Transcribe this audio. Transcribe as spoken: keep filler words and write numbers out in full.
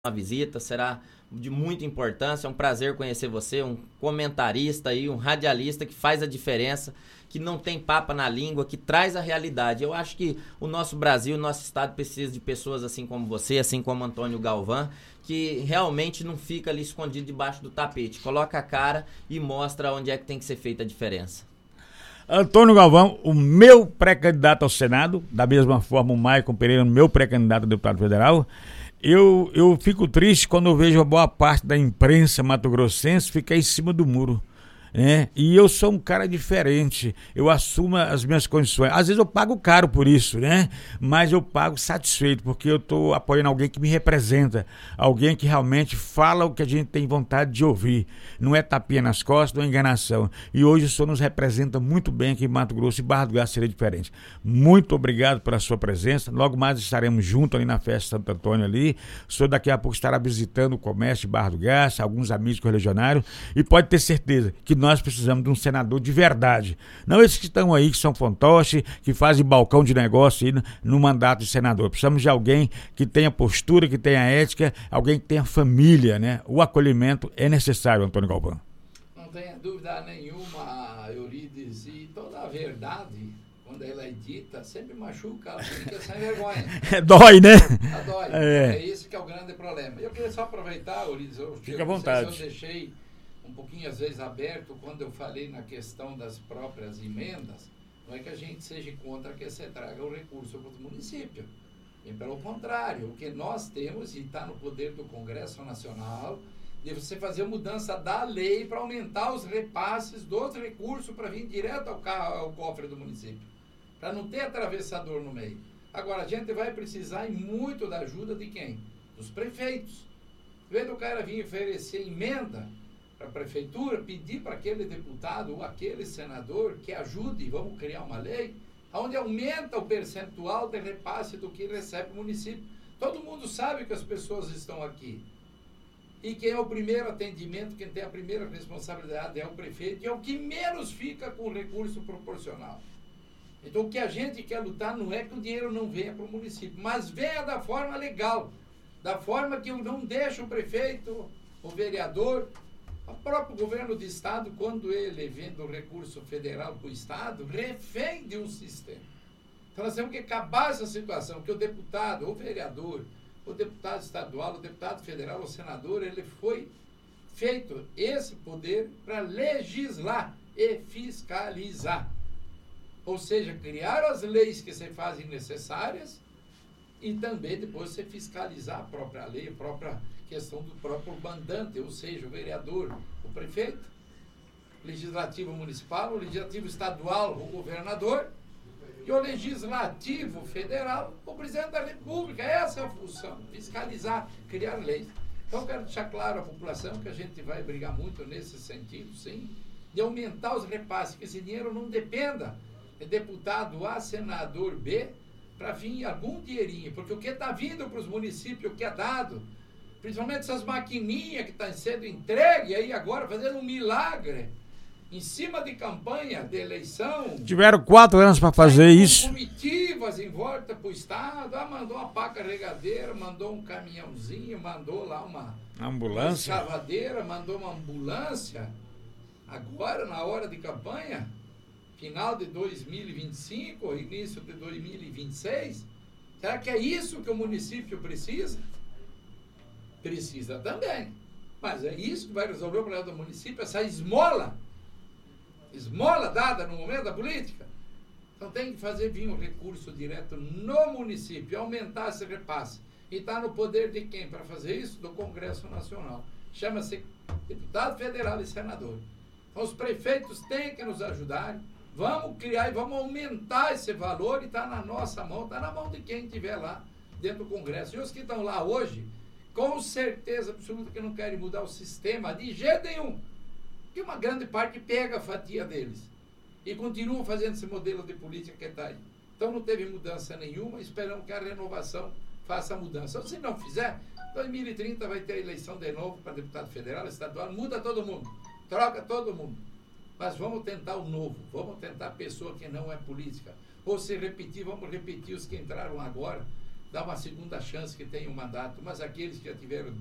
uma visita, será de muita importância, é um prazer conhecer você, um comentarista aí, um radialista que faz a diferença, que não tem papa na língua, que traz a realidade. Eu acho que o nosso Brasil, o nosso estado precisa de pessoas assim como você, assim como Antônio Galvão, que realmente não fica ali escondido debaixo do tapete, coloca a cara e mostra onde é que tem que ser feita a diferença. Antônio Galvão, o meu pré-candidato ao Senado, da mesma forma o Maicon Pereira, o meu pré-candidato a deputado federal. Eu, eu fico triste quando eu vejo a boa parte da imprensa mato-grossense ficar em cima do muro. É, e eu sou um cara diferente, eu assumo as minhas condições. Às vezes eu pago caro por isso, né? Mas eu pago satisfeito, porque eu estou apoiando alguém que me representa, alguém que realmente fala o que a gente tem vontade de ouvir. Não é tapinha nas costas, não é enganação. E hoje o senhor nos representa muito bem aqui em Mato Grosso, e Barra do Garça seria diferente. Muito obrigado pela sua presença. Logo mais estaremos juntos ali na festa Santo Antônio ali. O senhor daqui a pouco estará visitando o comércio de Barra do Garça, alguns amigos correligionários, e pode ter certeza que nós precisamos de um senador de verdade. Não esses que estão aí, que são fantoches, que fazem balcão de negócio aí no, no mandato de senador. Precisamos de alguém que tenha postura, que tenha ética, alguém que tenha família, né? O acolhimento é necessário, Antônio Galvão. Não tenha dúvida nenhuma, Eurides, e toda a verdade, quando ela é dita, sempre machuca, ela fica sem vergonha. Dói, né? Ela dói. É. É esse que é o grande problema. Eu queria só aproveitar, Eurides, eu, Fica à eu, vontade. eu deixei um pouquinho às vezes aberto quando eu falei na questão das próprias emendas. Não é que a gente seja contra que você traga o recurso para o município. E pelo contrário, o que nós temos, e está no poder do Congresso Nacional, de você fazer a mudança da lei para aumentar os repasses dos recursos para vir direto ao, carro, ao cofre do município. Para não ter atravessador no meio. Agora, a gente vai precisar muito da ajuda de quem? Dos prefeitos. Em vez do cara vir oferecer emenda para a prefeitura, pedir para aquele deputado ou aquele senador que ajude, vamos criar uma lei, onde aumenta o percentual de repasse do que recebe o município. Todo mundo sabe que as pessoas estão aqui. E quem é o primeiro atendimento, quem tem a primeira responsabilidade é o prefeito, e é o que menos fica com o recurso proporcional. Então o que a gente quer lutar não é que o dinheiro não venha para o município, mas venha da forma legal, da forma que eu não deixo o prefeito, o vereador, o próprio governo do estado, quando ele vende o recurso federal para o estado, refém de um sistema. Então nós temos que acabar essa situação, que o deputado, o vereador, o deputado estadual, o deputado federal, o senador, ele foi feito esse poder para legislar e fiscalizar. Ou seja, criar as leis que se fazem necessárias e também depois você fiscalizar a própria lei, a própria questão do próprio mandante, ou seja, o vereador, o prefeito, legislativo municipal, o legislativo estadual, o governador, e o legislativo federal, o presidente da República. Essa é a função, fiscalizar, criar leis. Então, eu quero deixar claro à população que a gente vai brigar muito nesse sentido, sim, de aumentar os repasses, que esse dinheiro não dependa de deputado A, senador B, para vir algum dinheirinho, porque o que está vindo para os municípios, o que é dado, principalmente essas maquininhas que estão sendo entregues aí agora, fazendo um milagre, em cima de campanha de eleição. Tiveram quatro anos para fazer isso. Comitivas em volta para o estado, ah, mandou uma pá carregadeira, mandou um caminhãozinho, mandou lá uma ambulância, uma escavadeira, mandou uma ambulância. Agora, na hora de campanha, final de dois mil e vinte e cinco, início de dois mil e vinte e seis, será que é isso que o município precisa? Precisa também. Mas é isso que vai resolver o problema do município, essa esmola, esmola dada no momento da política. Então tem que fazer vir um recurso direto no município, aumentar esse repasse. E está no poder de quem para fazer isso? Do Congresso Nacional. Chama-se deputado federal e senador. Então os prefeitos têm que nos ajudar. Vamos criar e vamos aumentar esse valor, e está na nossa mão, está na mão de quem estiver lá dentro do Congresso. E os que estão lá hoje, com certeza absoluta que não querem mudar o sistema de jeito nenhum, que uma grande parte pega a fatia deles e continuam fazendo esse modelo de política que está aí. Então não teve mudança nenhuma, esperamos que a renovação faça a mudança. Se não fizer, dois mil e trinta vai ter eleição de novo para deputado federal, estadual, muda todo mundo, troca todo mundo. Mas vamos tentar o novo, vamos tentar a pessoa que não é política. Ou se repetir, vamos repetir os que entraram agora, dá uma segunda chance que tem um mandato, mas aqueles que já tiveram